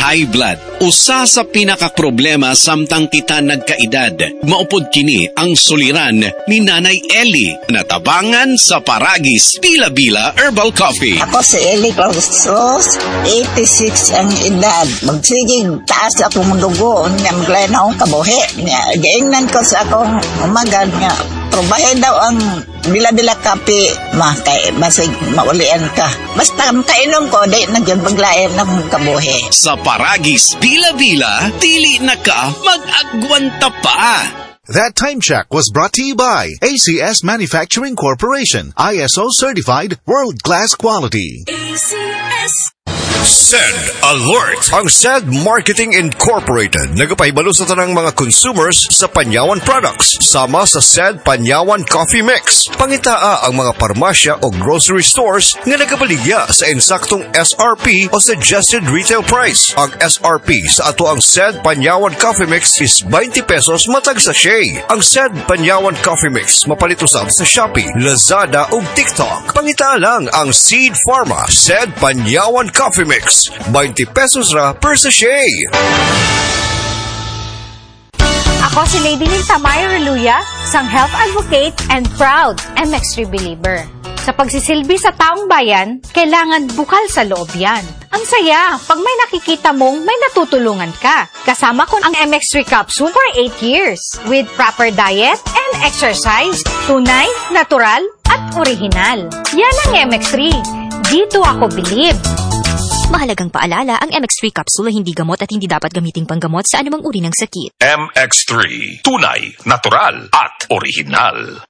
high blood. Usa sa pinakaproblema samtang kita nagkaedad. Maupod kini ang suliran ni Nanay Ellie. Natabangan sa Paragis Bila-Bila Herbal Coffee. Ako si Ellie Clausos, 86 ang edad. Magsigig taas akong dugo. Maglayan akong kabuhi. Gaingnan ko sa akong umaga niya. Probahe daw ang bila-bila kape, kay basig maulian ka. Basta kainom ko, di nagyan paglayan ng kabuhi. Sa Paragis Bila-Bila, dili na ka mag-agwanta pa. That time check was brought to you by ACS Manufacturing Corporation, ISO certified world-class quality. ACS. SED Alert! Ang SED Marketing Incorporated nagapahibalo sa tanang mga consumers sa Panyawan products sama sa SED Panyawan Coffee Mix. Pangitaa ang mga parmasya o grocery stores nga nagabaligya sa insaktong SRP o suggested retail price. Ang SRP sa ato ang SED Panyawan Coffee Mix is 20 pesos matag sachet. Ang SED Panyawan Coffee Mix mapalit usab sa Shopee, Lazada ug TikTok. Pangitaa lang ang Seed Pharma SED Panyawan Coffee Mix. 20 pesos ra per sachet. Ako si Lady Ninta Maya Reluya, isang health advocate and proud MX3 believer. Sa pagsisilbi sa taong bayan, kailangan bukal sa loob yan. Ang saya, pag may nakikita mong may natutulungan ka. Kasama ko ang MX3 capsule for 8 years with proper diet and exercise, tunay, natural, at original. Yan ang MX3. Dito ako believe. Mahalagang paalala, ang MX3 capsule ay hindi gamot at hindi dapat gamiting panggamot sa anumang uri ng sakit. MX3, tunay, natural, at original.